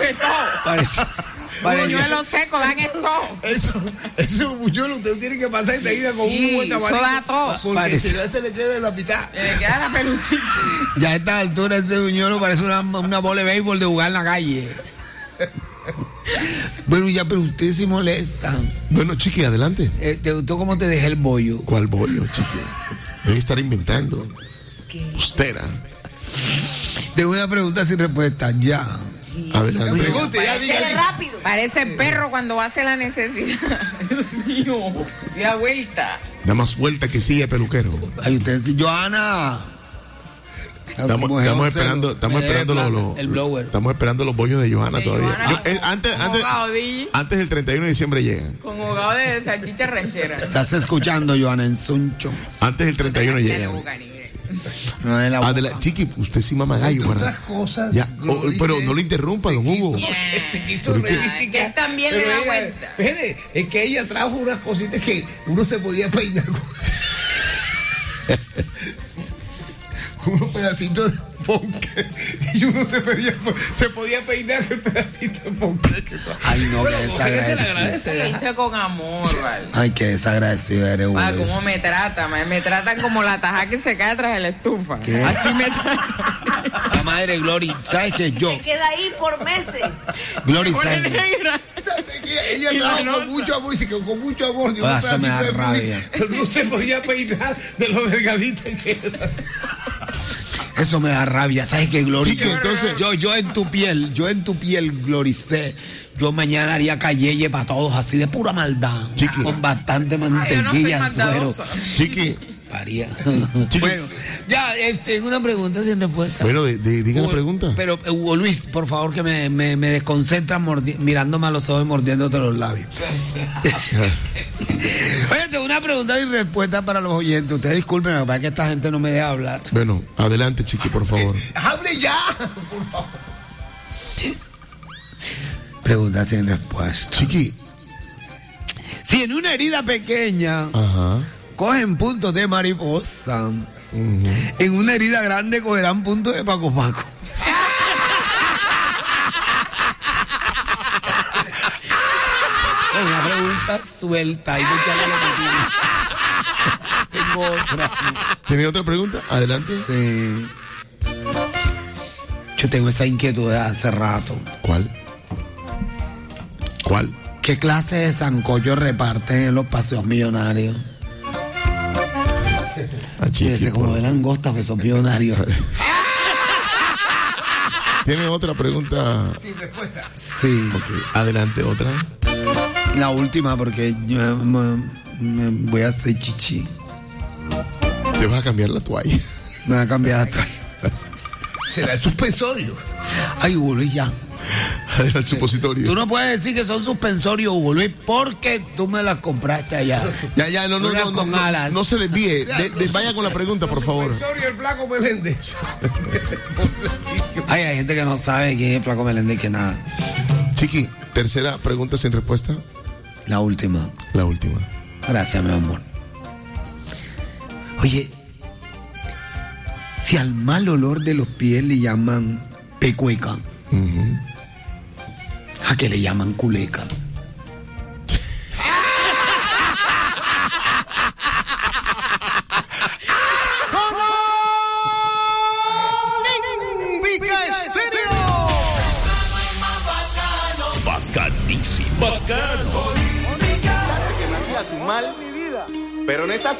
de todo. Buñuelo seco, dan esto. Eso buñuelo usted tiene que pasar enseguida con un buen tamarito. Eso da todo. Porque si no se le queda en la mitad. Le queda la pelucita. Ya a esta altura ese buñuelo parece una bola de béisbol de jugar en la calle. Bueno, ya, pero ustedes se molestan. Bueno, Chiqui, adelante. ¿Te gustó cómo te dejé el bollo? ¿Cuál bollo, Chiqui? Debe estar inventando. Ustera. Tengo una pregunta sin respuesta, ya. Adelante. Pregunte, ya diga. Rápido. Parece perro cuando hace la necesidad. Dios mío. Da vuelta. Da más vuelta que sigue peluquero. Ay, ustedes, Johanna. Estamos esperando el blower. Estamos esperando los bollos de Johanna todavía. Antes del 31 de diciembre llegan. Con hogado de salchicha ranchera. Estás escuchando, Johanna, en Suncho. Antes del 31 llegan. Chiqui, usted sí mama gallo, ¿verdad? Cosas. Ya, pero no lo interrumpa, don Hugo. Que él también le da vuelta. Espere, es que ella trajo unas cositas que uno se podía peinar con unos pedacitos de ponque y uno se podía peinar con el pedacito de ponque. Ay, no, qué desagradecido. Lo hice con amor, ¿vale? Ay, qué desagradecido eres, Hugo. ¿Cómo me trata? Me tratan como la taja que se cae tras de la estufa. ¿Qué? Así me tratan. La madre Glory, ¿sabes qué? Se queda ahí por meses. Glory, Pone ¿sabes? negra. Ella trajo con mucho amor y dice que con mucho amor. Eso me da rabia. Pero no se podía peinar de lo delgadita que era. Eso me da rabia, ¿sabes qué, Glory? Sí, que entonces yo en tu piel, Gloricé, yo mañana haría calleye para todos, así de pura maldad. Chiqui. Con bastante Yo no soy mantequilla, suero. maldadosa. Chiqui. Paría. Bueno, ya, una pregunta sin respuesta. Bueno, diga la pregunta. Pero, Hugo Luis, por favor, que me desconcentras mirándome a los ojos y mordiéndote los labios. Oye, tengo una pregunta sin respuesta para los oyentes. Ustedes disculpen, para que esta gente no me deja hablar. Bueno, adelante, Chiqui, por favor. ¡Hable ya! Por favor. Pregunta sin respuesta. Chiqui. Si en una herida pequeña Ajá. cogen puntos de mariposa, en una herida grande cogerán puntos de Paco Paco. Es una pregunta suelta. Hay muchas que tengo otra. ¿Tiene otra pregunta? Adelante. Sí. Yo tengo esa inquietud de hace rato. ¿Cuál? ¿Qué clase de sancocho reparten en los paseos millonarios? Chiqui, como de langosta, pues son millonarios. ¿Tiene otra pregunta? Sin respuesta. Sí. Okay. Adelante, otra. La última, porque yo me voy a hacer chichi. Te vas a cambiar la toalla. Me voy a cambiar la toalla. Será el suspensorio. Ay, Hugo Luis, ya. El supositorio. Tú no puedes decir que son suspensorios, Hugo Luis, porque tú me las compraste allá. Ya, no se desvíe. Vaya con la pregunta, por favor. El suspensorio, el Flaco Meléndez. Ay, hay gente que no sabe quién es Flaco Meléndez, que nada. Chiqui, tercera pregunta sin respuesta. La última. Gracias, mi amor. Oye, si al mal olor de los pies le llaman pecueca, ¿a qué le llaman culeca? Bacanísimo. Bacano. Que me hacía su mal, pero en esa